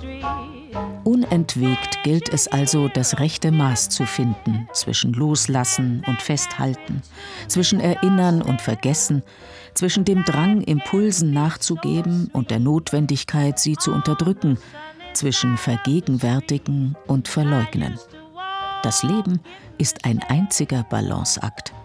Unentwegt gilt es also, das rechte Maß zu finden zwischen Loslassen und Festhalten, zwischen Erinnern und Vergessen, zwischen dem Drang, Impulsen nachzugeben und der Notwendigkeit, sie zu unterdrücken, zwischen Vergegenwärtigen und Verleugnen. Das Leben ist ein einziger Balanceakt.